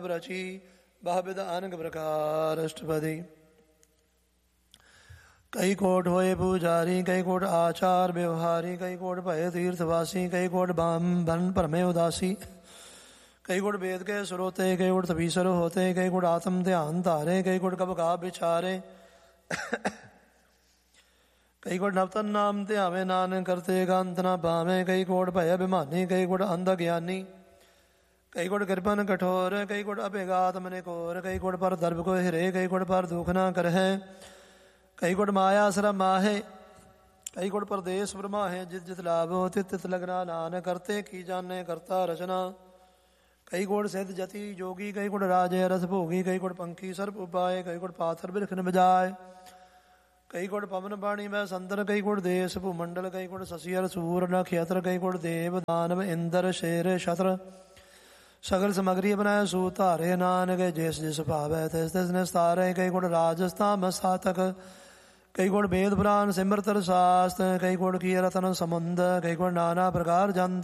रची बहुविध अनग प्रकार अष्टपदी। कई कोट होए पुजारी, कई कोट आचार व्यवहारी, कई कोट भय तीर्थवासी, कई कोट बन भरमे उदासी, कई कोट वेद के स्रोते, कई कोट तपीसर होते, कई कोट आत्म ध्यान धारे, कई कोट कब का बिचारे, कई कोट नवतन नाम ध्यावे नानक करते गंत न पावे, कई कोट भय अभिमानी, कई कोट अंध ज्ञानी, कई कोट कृपन कठोर, कई कोट अभिघात मने कोर, कई कोट पर दर्भ को हिरे, कई कोट पर दुख न करहे, कई कोट माया श्रम माहे, कई कोट परदेश ब्रह्माहे, जित जित लाभो तित तित लगना नानक करते की जाने करता रचना, कई कोट सिद्ध जति जोगी, कई कोट राजे रस भोगी, कई कोट पंखी सर्प उपाय, कई कोट पाथर बिरखन बजाय, कई कोट पवन बाणी में संतर, कई कोट देश भूमंडल, कई कोट शशियर सूर नक्षत्र, कई कोट देव दानव इंद्र शेर शत्र, सगल समग्री बनाए सूतारे नानक जिस जिस भावै तिस तिस निस्तारे, कई कोट राजस्थान सातक, कई कोट वेद पुराण सिमरतर शास्त्र, कई कोट की रतन समुंद, कई कोट नाना प्रकार जंत,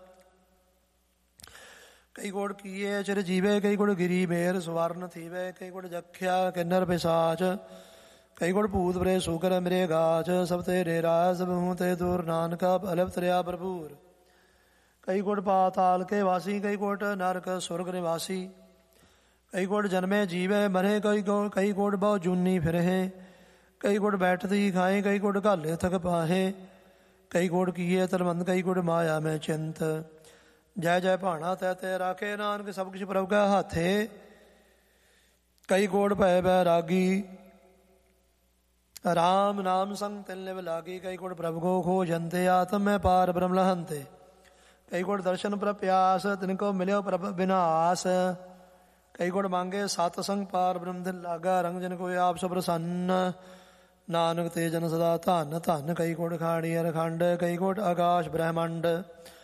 कई कोट किए चिर जीवे, कई कोट गिरी बेर सुवर्ण थीवे, कई कोट जख्या किन्नर पिशाच, कई कोट भूत प्रेत सूकर मृग गाच, सब तेरे राज सब हूँ ते दूर नानका अलप तरया भरपूर, कई कोट पाताल के वासी, कई कोट नरक स्वर्ग निवासी, कई कोट जन्मे जीवे मरे, कई कोट बहु जूनी फिरे, कई कोट बैठती खाए, कई कोट घाले थक पाहे, कई कोट किए तलमंद, कई कोट माया में चिंत, जय जय भाना तै तै राखे नानक सब कुछ प्रभु का हाथे, कई कोट भय बैरागी, राम नाम संग तिल निव लागी, कई कोट प्रभु को खोजंते आत्म में पार ब्रह्म लहंते, कई कोट दर्शन पर प्यास तिनको मिलो प्रभ विनाश, कई कोट मांगे सतसंग पार ब्रह्म दिल लागा, रंग जन को आप सब प्रसन्न नानक तेजन सदा धन धन, कई कोट खाड़ी अरखंड, कई कोट आकाश ब्रह्मंड,